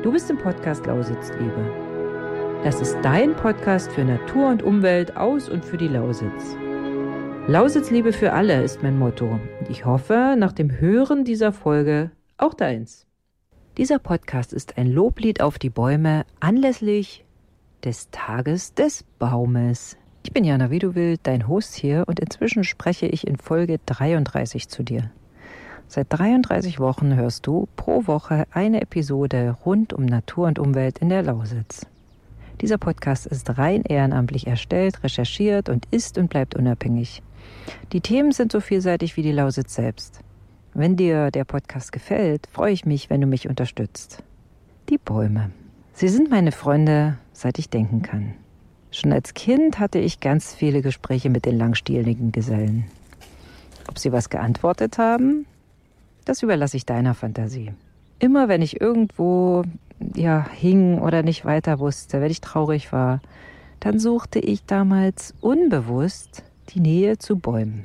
Du bist im Podcast Lausitzliebe. Das ist dein Podcast für Natur und Umwelt aus und für die Lausitz. Lausitzliebe für alle ist mein Motto und ich hoffe, nach dem Hören dieser Folge auch deins. Dieser Podcast ist ein Loblied auf die Bäume anlässlich des Tages des Baumes. Ich bin Jana Wiedewild, dein Host hier, und inzwischen spreche ich in Folge 33 zu dir. Seit 33 Wochen hörst du pro Woche eine Episode rund um Natur und Umwelt in der Lausitz. Dieser Podcast ist rein ehrenamtlich erstellt, recherchiert und ist und bleibt unabhängig. Die Themen sind so vielseitig wie die Lausitz selbst. Wenn dir der Podcast gefällt, freue ich mich, wenn du mich unterstützt. Die Bäume. Sie sind meine Freunde, seit ich denken kann. Schon als Kind hatte ich ganz viele Gespräche mit den langstieligen Gesellen. Ob sie was geantwortet haben, das überlasse ich deiner Fantasie. Immer wenn ich irgendwo hing oder nicht weiter wusste, wenn ich traurig war, dann suchte ich damals unbewusst die Nähe zu Bäumen.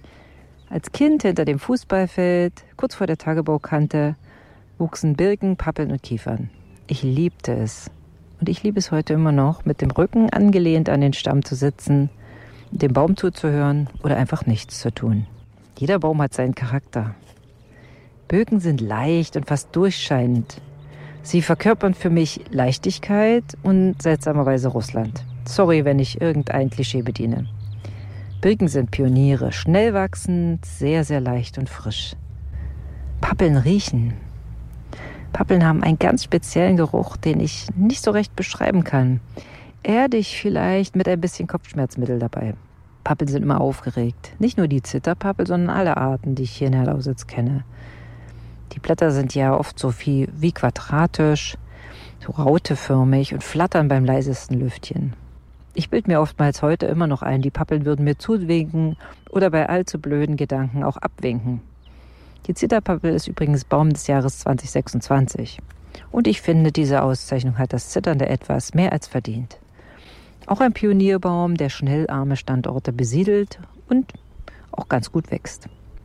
Als Kind hinter dem Fußballfeld, kurz vor der Tagebaukante, wuchsen Birken, Pappeln und Kiefern. Ich liebte es. Und ich liebe es heute immer noch, mit dem Rücken angelehnt an den Stamm zu sitzen, dem Baum zuzuhören oder einfach nichts zu tun. Jeder Baum hat seinen Charakter. Birken sind leicht und fast durchscheinend. Sie verkörpern für mich Leichtigkeit und seltsamerweise Russland. Sorry, wenn ich irgendein Klischee bediene. Birken sind Pioniere, schnell wachsend, sehr, sehr leicht und frisch. Pappeln riechen. Pappeln haben einen ganz speziellen Geruch, den ich nicht so recht beschreiben kann. Erdig vielleicht mit ein bisschen Kopfschmerzmittel dabei. Pappeln sind immer aufgeregt. Nicht nur die Zitterpappel, sondern alle Arten, die ich hier in der Lausitz kenne. Die Blätter sind ja oft so wie quadratisch, so rauteförmig und flattern beim leisesten Lüftchen. Ich bilde mir oftmals heute immer noch ein, die Pappeln würden mir zuwinken oder bei allzu blöden Gedanken auch abwinken. Die Zitterpappel ist übrigens Baum des Jahres 2026. Und ich finde, diese Auszeichnung hat das zitternde Etwas mehr als verdient. Auch ein Pionierbaum, der schnell arme Standorte besiedelt und auch ganz gut wächst.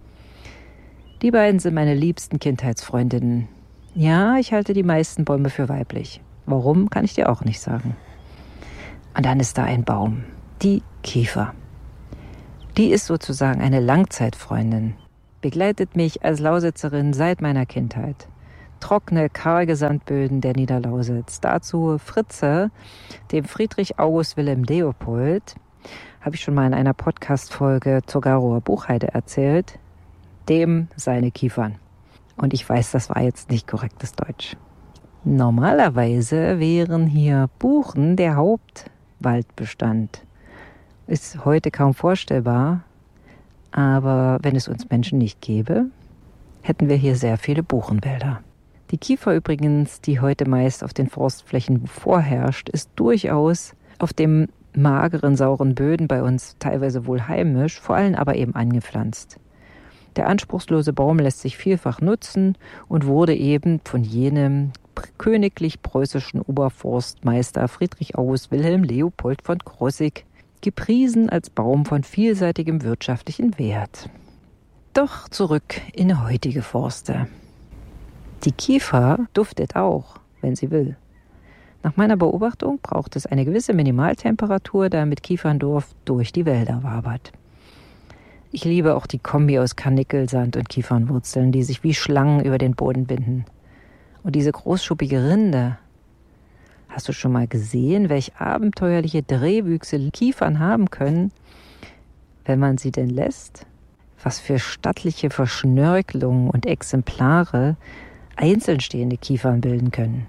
Die beiden sind meine liebsten Kindheitsfreundinnen. Ja, ich halte die meisten Bäume für weiblich. Warum, kann ich dir auch nicht sagen. Und dann ist da ein Baum, die Kiefer. Die ist sozusagen eine Langzeitfreundin. Begleitet mich als Lausitzerin seit meiner Kindheit. Trockene, karge Sandböden der Niederlausitz. Dazu Fritze, dem Friedrich August Wilhelm Leopold, habe ich schon mal in einer Podcast-Folge zur Garower Buchheide erzählt, dem seine Kiefern. Und ich weiß, das war jetzt nicht korrektes Deutsch. Normalerweise wären hier Buchen der Hauptwaldbestand. Ist heute kaum vorstellbar, aber wenn es uns Menschen nicht gäbe, hätten wir hier sehr viele Buchenwälder. Die Kiefer übrigens, die heute meist auf den Forstflächen vorherrscht, ist durchaus auf dem mageren, sauren Böden bei uns teilweise wohl heimisch, vor allem aber eben angepflanzt. Der anspruchslose Baum lässt sich vielfach nutzen und wurde eben von jenem königlich-preußischen Oberforstmeister Friedrich August Wilhelm Leopold von Krosigk gepriesen als Baum von vielseitigem wirtschaftlichen Wert. Doch zurück in heutige Forste. Die Kiefer duftet auch, wenn sie will. Nach meiner Beobachtung braucht es eine gewisse Minimaltemperatur, damit Kieferndorf durch die Wälder wabert. Ich liebe auch die Kombi aus Karnickelsand und Kiefernwurzeln, die sich wie Schlangen über den Boden binden. Und diese großschuppige Rinde. Hast du schon mal gesehen, welch abenteuerliche Drehwüchse Kiefern haben können, wenn man sie denn lässt? Was für stattliche Verschnörkelungen und Exemplare einzeln stehende Kiefern bilden können.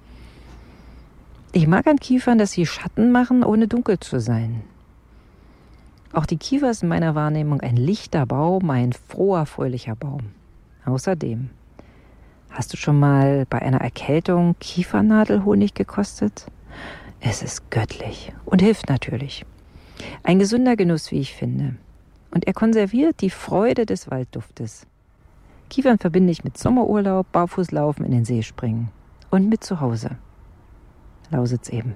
Ich mag an Kiefern, dass sie Schatten machen, ohne dunkel zu sein. Auch die Kiefer ist in meiner Wahrnehmung ein lichter Baum, ein froher, fröhlicher Baum. Außerdem, hast du schon mal bei einer Erkältung Kiefernadelhonig gekostet? Es ist göttlich und hilft natürlich. Ein gesunder Genuss, wie ich finde. Und er konserviert die Freude des Waldduftes. Kiefern verbinde ich mit Sommerurlaub, Barfußlaufen, in den See springen und mit zu Hause. Lausitz eben.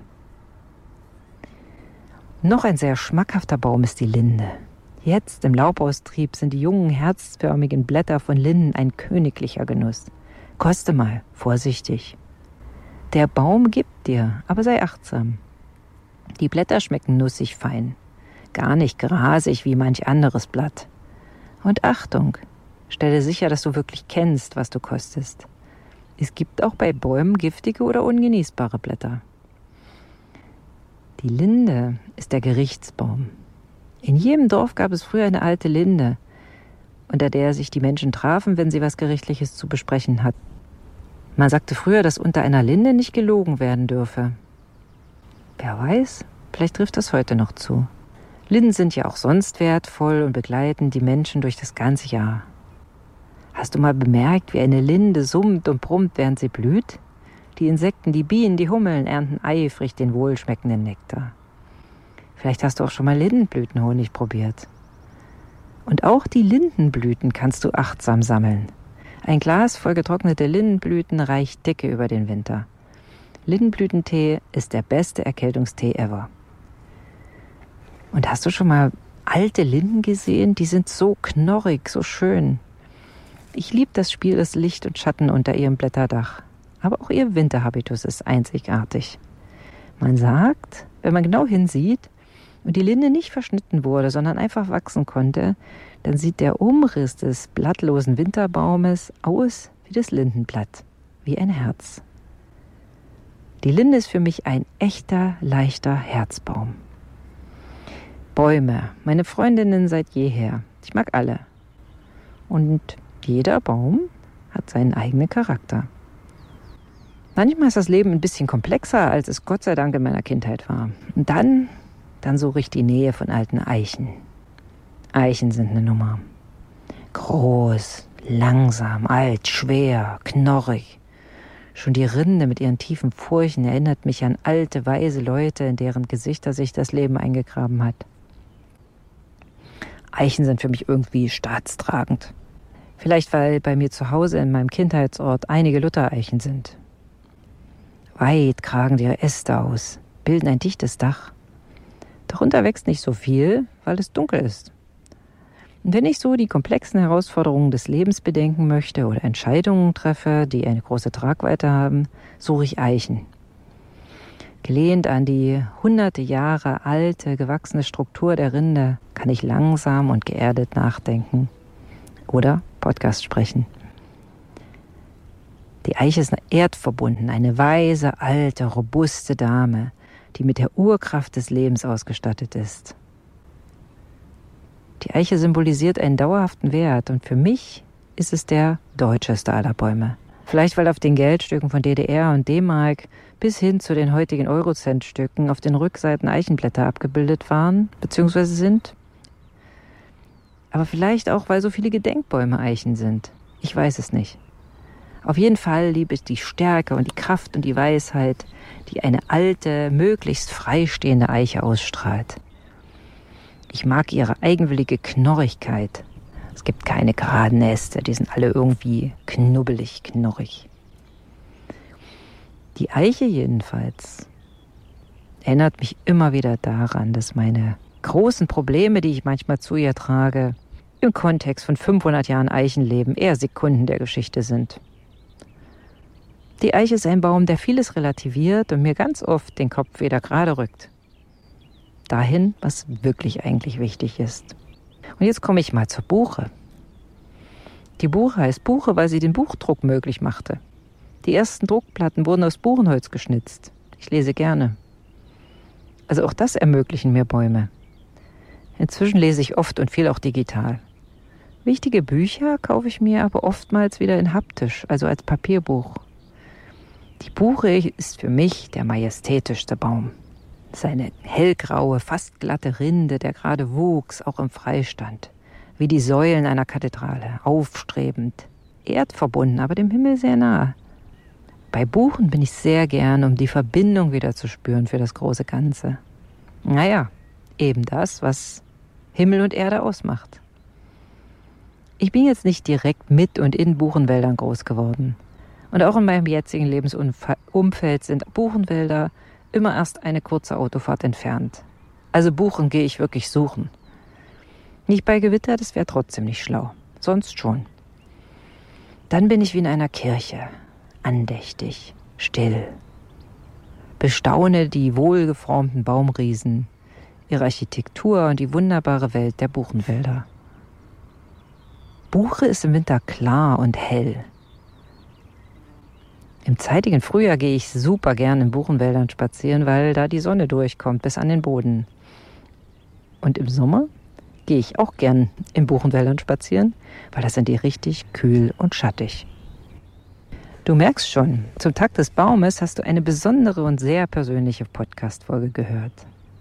Noch ein sehr schmackhafter Baum ist die Linde. Jetzt im Laubaustrieb sind die jungen, herzförmigen Blätter von Linden ein königlicher Genuss. Koste mal, vorsichtig. Der Baum gibt dir, aber sei achtsam. Die Blätter schmecken nussig fein, gar nicht grasig wie manch anderes Blatt. Und Achtung, stelle sicher, dass du wirklich kennst, was du kostest. Es gibt auch bei Bäumen giftige oder ungenießbare Blätter. Die Linde ist der Gerichtsbaum. In jedem Dorf gab es früher eine alte Linde, unter der sich die Menschen trafen, wenn sie was Gerichtliches zu besprechen hatten. Man sagte früher, dass unter einer Linde nicht gelogen werden dürfe. Wer weiß, vielleicht trifft das heute noch zu. Linden sind ja auch sonst wertvoll und begleiten die Menschen durch das ganze Jahr. Hast du mal bemerkt, wie eine Linde summt und brummt, während sie blüht? Die Insekten, die Bienen, die Hummeln ernten eifrig den wohlschmeckenden Nektar. Vielleicht hast du auch schon mal Lindenblütenhonig probiert. Und auch die Lindenblüten kannst du achtsam sammeln. Ein Glas voll getrocknete Lindenblüten reicht dicke über den Winter. Lindenblütentee ist der beste Erkältungstee ever. Und hast du schon mal alte Linden gesehen? Die sind so knorrig, so schön. Ich liebe das Spiel des Licht und Schatten unter ihrem Blätterdach. Aber auch ihr Winterhabitus ist einzigartig. Man sagt, wenn man genau hinsieht und die Linde nicht verschnitten wurde, sondern einfach wachsen konnte, dann sieht der Umriss des blattlosen Winterbaumes aus wie das Lindenblatt, wie ein Herz. Die Linde ist für mich ein echter, leichter Herzbaum. Bäume, meine Freundinnen seit jeher. Ich mag alle. Und jeder Baum hat seinen eigenen Charakter. Manchmal ist das Leben ein bisschen komplexer, als es Gott sei Dank in meiner Kindheit war. Und dann suche ich die Nähe von alten Eichen. Eichen sind eine Nummer. Groß, langsam, alt, schwer, knorrig. Schon die Rinde mit ihren tiefen Furchen erinnert mich an alte, weise Leute, in deren Gesichter sich das Leben eingegraben hat. Eichen sind für mich irgendwie staatstragend. Vielleicht, weil bei mir zu Hause in meinem Kindheitsort einige Luthereichen sind. Weit kragen ihre Äste aus, bilden ein dichtes Dach. Darunter wächst nicht so viel, weil es dunkel ist. Und wenn ich so die komplexen Herausforderungen des Lebens bedenken möchte oder Entscheidungen treffe, die eine große Tragweite haben, suche ich Eichen. Gelehnt an die hunderte Jahre alte, gewachsene Struktur der Rinde kann ich langsam und geerdet nachdenken oder Podcast sprechen. Die Eiche ist erdverbunden, eine weise, alte, robuste Dame, die mit der Urkraft des Lebens ausgestattet ist. Die Eiche symbolisiert einen dauerhaften Wert und für mich ist es der deutscheste aller Bäume. Vielleicht, weil auf den Geldstücken von DDR und D-Mark bis hin zu den heutigen Eurocentstücken auf den Rückseiten Eichenblätter abgebildet waren bzw. sind. Aber vielleicht auch, weil so viele Gedenkbäume Eichen sind. Ich weiß es nicht. Auf jeden Fall liebe ich die Stärke und die Kraft und die Weisheit, die eine alte, möglichst freistehende Eiche ausstrahlt. Ich mag ihre eigenwillige Knorrigkeit. Es gibt keine geraden Äste, die sind alle irgendwie knubbelig, knorrig. Die Eiche jedenfalls erinnert mich immer wieder daran, dass meine großen Probleme, die ich manchmal zu ihr trage, im Kontext von 500 Jahren Eichenleben eher Sekunden der Geschichte sind. Die Eiche ist ein Baum, der vieles relativiert und mir ganz oft den Kopf wieder gerade rückt. Dahin, was wirklich eigentlich wichtig ist. Und jetzt komme ich mal zur Buche. Die Buche heißt Buche, weil sie den Buchdruck möglich machte. Die ersten Druckplatten wurden aus Buchenholz geschnitzt. Ich lese gerne. Also auch das ermöglichen mir Bäume. Inzwischen lese ich oft und viel auch digital. Wichtige Bücher kaufe ich mir aber oftmals wieder in haptisch, also als Papierbuch. Die Buche ist für mich der majestätischste Baum. Seine hellgraue, fast glatte Rinde, der gerade wuchs, auch im Freistand. Wie die Säulen einer Kathedrale, aufstrebend, erdverbunden, aber dem Himmel sehr nahe. Bei Buchen bin ich sehr gern, um die Verbindung wieder zu spüren für das große Ganze. Naja, eben das, was Himmel und Erde ausmacht. Ich bin jetzt nicht direkt mit und in Buchenwäldern groß geworden. Und auch in meinem jetzigen Lebensumfeld sind Buchenwälder immer erst eine kurze Autofahrt entfernt. Also Buchen gehe ich wirklich suchen. Nicht bei Gewitter, das wäre trotzdem nicht schlau. Sonst schon. Dann bin ich wie in einer Kirche. Andächtig, still, Bestaune die wohlgeformten Baumriesen, ihre Architektur und die wunderbare Welt der Buchenwälder. Buche ist im Winter klar und hell. Im zeitigen Frühjahr gehe ich super gern in Buchenwäldern spazieren, weil da die Sonne durchkommt bis an den Boden. Und im Sommer gehe ich auch gern in Buchenwäldern spazieren, weil da sind die richtig kühl und schattig. Du merkst schon, zum Tag des Baumes hast du eine besondere und sehr persönliche Podcast-Folge gehört.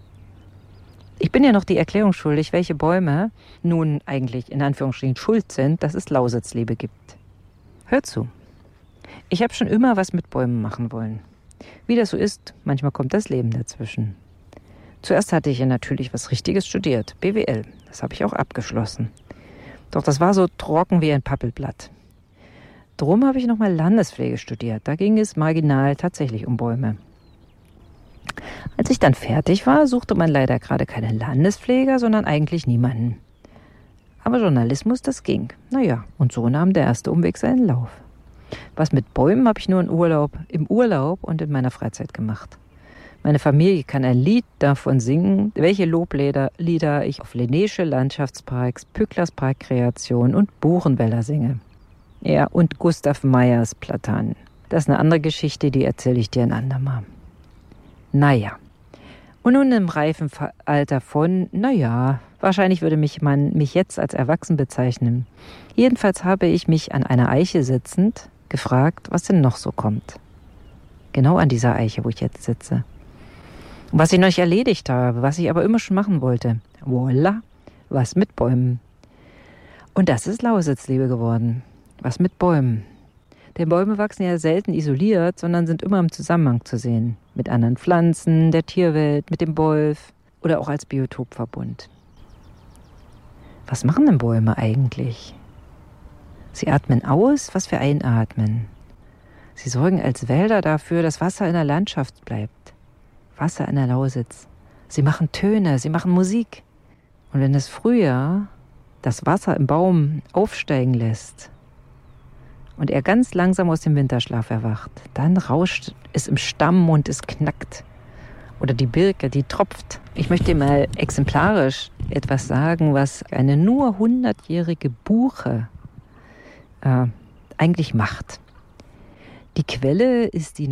Ich bin ja noch die Erklärung schuldig, welche Bäume nun eigentlich in Anführungsstrichen schuld sind, dass es Lausitzliebe gibt. Hör zu. Ich habe schon immer was mit Bäumen machen wollen. Wie das so ist, manchmal kommt das Leben dazwischen. Zuerst hatte ich ja natürlich was Richtiges studiert, BWL. Das habe ich auch abgeschlossen. Doch das war so trocken wie ein Pappelblatt. Drum habe ich nochmal Landespflege studiert. Da ging es marginal tatsächlich um Bäume. Als ich dann fertig war, suchte man leider gerade keinen Landespfleger, sondern eigentlich niemanden. Aber Journalismus, das ging. Naja, und so nahm der erste Umweg seinen Lauf. Was mit Bäumen habe ich nur im Urlaub und in meiner Freizeit gemacht. Meine Familie kann ein Lied davon singen, welche Loblieder ich auf Lennesche Landschaftsparks, Pücklers Parkkreation und Buchenwälder singe. Ja, und Gustav Meyers Platanen. Das ist eine andere Geschichte, die erzähle ich dir ein andermal. Naja, und nun im reifen Alter von, wahrscheinlich würde man mich jetzt als erwachsen bezeichnen. Jedenfalls habe ich mich an einer Eiche sitzend gefragt, was denn noch so kommt. Genau an dieser Eiche, wo ich jetzt sitze. Und was ich noch nicht erledigt habe, was ich aber immer schon machen wollte. Voila, was mit Bäumen. Und das ist Lausitzliebe geworden. Was mit Bäumen. Denn Bäume wachsen ja selten isoliert, sondern sind immer im Zusammenhang zu sehen. Mit anderen Pflanzen, der Tierwelt, mit dem Wolf oder auch als Biotopverbund. Was machen denn Bäume eigentlich? Sie atmen aus, was wir einatmen. Sie sorgen als Wälder dafür, dass Wasser in der Landschaft bleibt. Wasser in der Lausitz. Sie machen Töne, sie machen Musik. Und wenn das Frühjahr das Wasser im Baum aufsteigen lässt und er ganz langsam aus dem Winterschlaf erwacht, dann rauscht es im Stamm und es knackt. Oder die Birke, die tropft. Ich möchte mal exemplarisch etwas sagen, was eine nur 100-jährige Buche eigentlich macht. Die Quelle ist die